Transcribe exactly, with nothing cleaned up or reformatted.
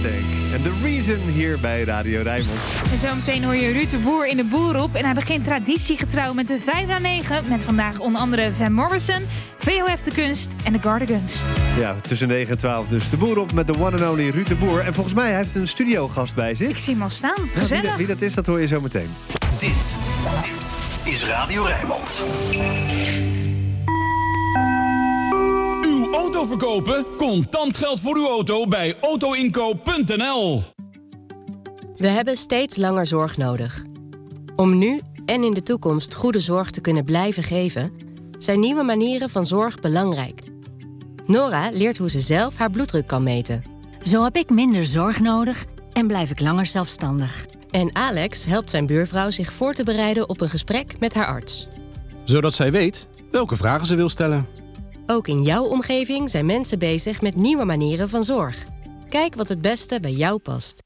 Mustang. En The Reason hier bij Radio Rijnmond. En zometeen hoor je Ruud de Boer in de Boerroep. En hij begint traditiegetrouw met de vijf na negen. Met vandaag onder andere Van Morrison, V O F de Kunst en de Cardigans. Ja, tussen negen en twaalf dus de Boerroep met de one and only Ruud de Boer. En volgens mij heeft hij een studiogast bij zich. Ik zie hem al staan. Gezellig. Ja, wie, dat, wie dat is, dat hoor je zo meteen. Dit, dit is Radio Rijnmond. Uw auto verkopen? Contant geld voor uw auto bij autoinkoop punt n l. We hebben steeds langer zorg nodig. Om nu en in de toekomst goede zorg te kunnen blijven geven, zijn nieuwe manieren van zorg belangrijk. Nora leert hoe ze zelf haar bloeddruk kan meten. Zo heb ik minder zorg nodig en blijf ik langer zelfstandig. En Alex helpt zijn buurvrouw zich voor te bereiden op een gesprek met haar arts. Zodat zij weet welke vragen ze wil stellen. Ook in jouw omgeving zijn mensen bezig met nieuwe manieren van zorg. Kijk wat het beste bij jou past.